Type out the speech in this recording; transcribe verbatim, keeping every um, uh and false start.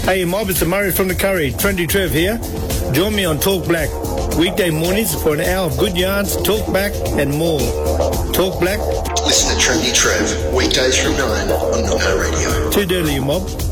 Hey mob, it's the Murray from the Curry. Trendy Trev here. Join me on Talk Black weekday mornings for an hour of good yarns, talk back and more. Talk Black. Listen to Trendy Trev weekdays from nine on Nano Radio. Too dirty, you mob.